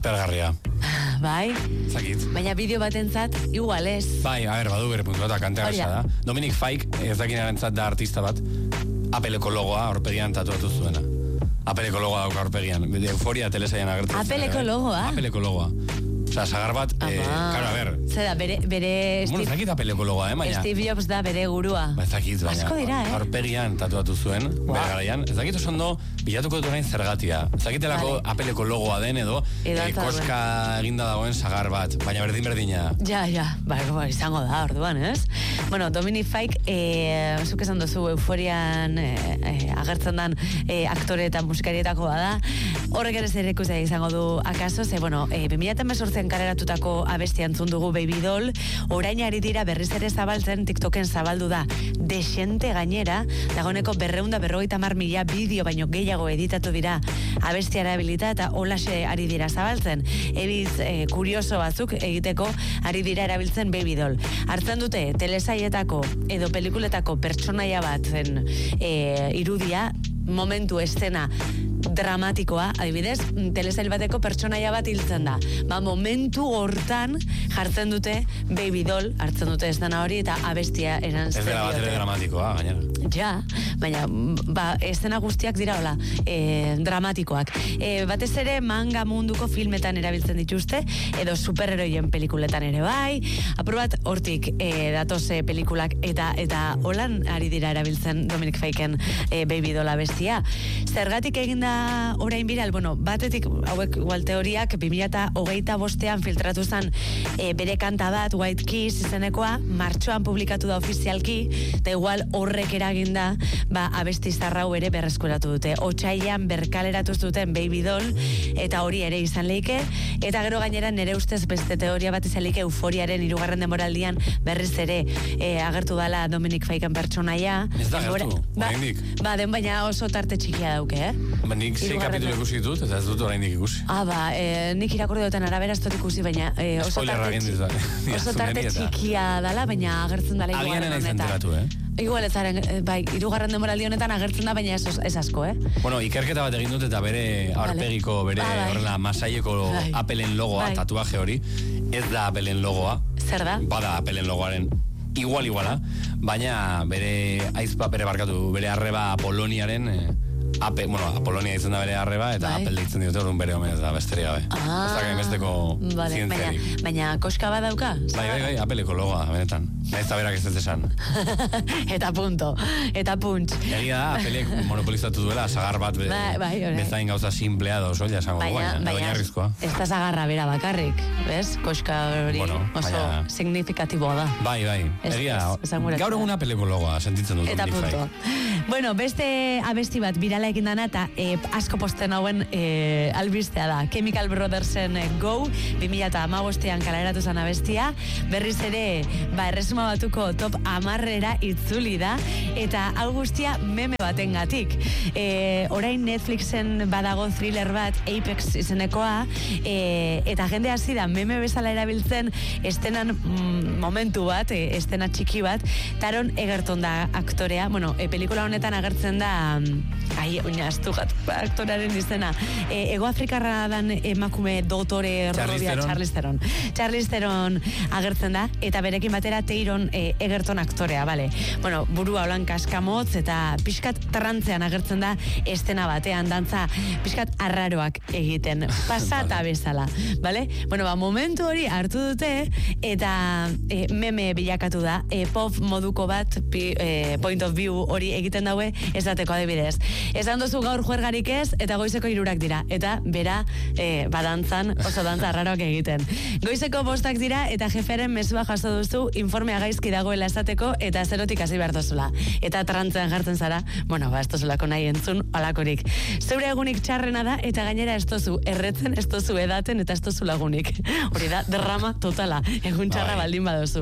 aspergarria. Bai? Zakit. Baina bideo batentzat igual ez. Bai, badu bere puntua eta kantea gasa da. Dominic Fike, ez dakinarentzat da artista bat, Apeleko logoa aurpegian tatuatu zuena. Apeleko logoa dauka aurpegian. Euforia telesaian agertzen. Apeleko logoa? Apeleko logoa. Osa, sagar bat, claro, a ver. Zeda, bere Bueno, ez dakit apeleko logoa, baina. Steve Jobs da bere gurua. Ez dakit, baina. Asko dira, aurpegian tatuatu zuen, bere garaian. Ez dakit oso ondo, bilatuko dut orain zergatia. Ez dakitelako apeleko logoa den edo koska eginda dagoen sagar bat, baina berdina. Ja, izango da, orduan, ez? Bueno, Dominic Fike, zuk esan duzu Euforian agertzen dan aktore eta musikarietakoa da. Horrek ere zer ikusia izango du akaso, ze, bueno, 2018 kaleratutako abestia entzun dugu Baby Doll, orain ari dira berriz ere zabaltzen, TikToken zabaldu da desente gainera, dagoeneko 250.000 bideo baino gehiago editatu dira abestia erabilita eta holaxe ari dira zabaltzen. Ebiz kurioso batzuk egiteko ari dira erabiltzen Baby Doll. Hartzen dute telesaietako edo pelikuletako pertsonaia batzen irudia, momentu estena dramatikoa, adibidez, telesail bateko pertsonaia bat hiltzen da. Momentu hortan jartzen dute Baby Doll, hartzen dute ez dana hori eta abestia erantzen diote. Ez dela bat ere dramatikoa, gainera. Ja, baina estena guztiak dira hola, dramatikoak. Batez ere manga munduko filmetan erabiltzen dituzte, edo superheroien pelikuletan ere bai, apur bat hortik datoze pelikulak eta holan ari dira erabiltzen Dominic Fiken Baby Doll abestia. Zergatik eginda orain biral, bueno, batetik hauek igual teoriak 2025an filtratu zen bere kanta bat, White Kiss izenekoa, martxoan publikatu da ofizialki, eta igual horrek eraginda, abesti zarrau ere berreskuratu dute. Otsailean berkaleratu zuten Baby Doll, eta hori ere izan leike, eta gero gainera nere ustez beste teoria bat izan leike Euforiaren 3. denboraldian berriz ere agertu dala Dominic Fiken pertsonaia. Ez da agertu, oraindik. Den baina oso tarte txikia dauke, Nik 6 kapitulu ikusi ditut, eta ez dut oraindik ikusi. Nik irakurri duten arabera ez dut ikusi, baina oso tarte txikia dala, baina agertzen dala igual honetan. Igual ez zaren, 3. denboraldi honetan agertzen da, baina ez asko, Bueno, ikerketa bat egin dut eta bere aurpegiko, bere horrela masaieko Appleen logoa, tatuaje hori, ez da Appleen logoa. Zer da? Bada Appleen logoaren iguala, baina bere aizpa, bere arreba Apoloniaren Apolonia ditzen da bere arreba eta Apple ditzen diote orduan bere omen ez da besterik gabe. Ez da gainbesteko zientziarik. Baina koska bat dauka? Bai, Appleko logoa, benetan. Ez da berak ez esan. Eta punto, eta punts. Egia da, Applek monopolizatu duela sagar bat bezain gauza simplea da oso, esango dugu, baina arrizkoa. Ez da sagarra bera bakarrik, bez? Koska hori oso signifikatiboa da. Bai, egia, gaur egun Appleko logoa sentitzen dut. Eta punto. Bueno, beste abesti bat birala egin dana eta asko posten hauen albistea da. Chemical Brothersen Go, 2015an kaleratu zen abestia, berriz ere, erresuma batuko top 10 itzuli da, eta hau guztia meme batengatik. Orain Netflixen badago thriller bat, Apex izenekoa, eta jende hasi da meme bezala erabiltzen estenan momentu bat, estena txiki bat, Taron Egerton da aktorea, pelikula honetan agertzen da oinaztu aktorearen izena. Ego Afrikarra dan emakume dotore robia Charlize Theron agertzen da, eta berekin batera Taron Egerton aktorea, bale. Burua holan kaskamotz eta pixkat trantzean agertzen da estena batean, dantza pixkat arraroak egiten, pasata bezala, bale? Momentu hori hartu dute eta meme bilakatu da, pop moduko bat, point of view hori egiten daue, ez dateko adibidez. Esan duzu gaur juergarik ez, eta goizeko 3 dira. Eta bera, badantzan, oso dantza arraroak egiten. Goizeko 5 dira, eta jeferen mezua jaso duzu, informea gaizki dagoela esateko, eta zerotik hasi behar dozula. Eta trantzean jartzen zara, ez dozulako nahi entzun, alakorik. Zeure egunik txarrena da, eta gainera ez dozu erretzen, ez dozu edaten, eta ez dozu lagunik. Hori da, derrama totala, egun txarra baldin badozu.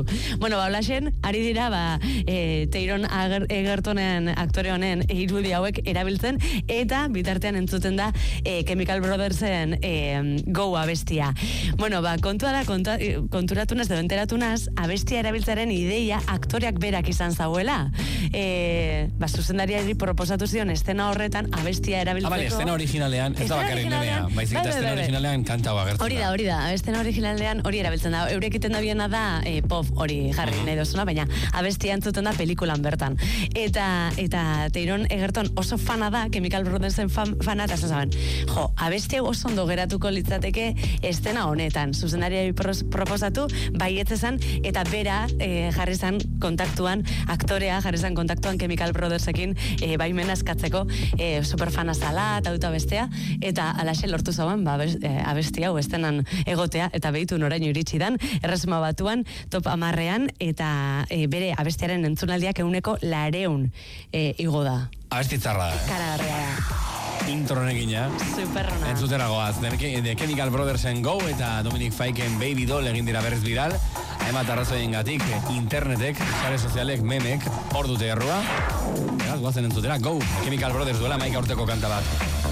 Olaxen, ari dira, Taron Egertonen aktore honen irudi hauek erabiltzen zen, eta bitartean entzuten da Chemical Brothersen Go abestia. Bueno, kontua da, konturatunaz edo enteratunaz, abestia erabiltzaren ideia aktoreak berak izan zauela. Zuzendariari proposatu zion estena horretan abestia erabiltzeko. Estena originalean, ez da bakarrik nerea, baizik eta estena originalean kanta agertzen da. Hori da, estena originalean hori erabiltzen da. Eurek iten da biena da pop hori jarri nahi dozuna, baina abestia entzuten da pelikulan bertan. Eta Teiron Egerton oso fana da, Chemical Brothersen fana, eta zazaben, abestia oso ondo geratuko litzateke estena honetan. Zuzendariari proposatu, baietzezan, eta bera jarri zan kontaktuan, aktorea jarri zan kontaktuan Chemical Brothersekin baimena eskatzeko superfana zala eta bestea, eta alaxe lortu zauen abestia hau estenan egotea, eta behitu noraino iritsi dan, Erresuma Batuan, top 10ean, eta bere abestiaren entzunaldiak 100% igo da. Abestitzarra da. Karagarria da. Intro negina. Superrona. Entzutera goaz. The Chemical Brothersen Go eta Dominic Fiken Baby Doll egin dira berriz viral. Hainbat arrazoien gatik, internetek, sare sozialek, memek, hor dute errua. Beraz, guazen entzutera, Go! Chemical Brothers duela 11 urteko kanta bat.